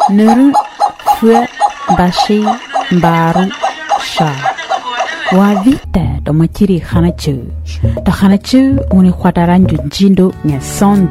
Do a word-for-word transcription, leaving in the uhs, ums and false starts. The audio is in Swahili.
Nuru fue bashi baru sha. Wa vita do machiri khanachu. Da khanachu uni khwataran junjindo nya son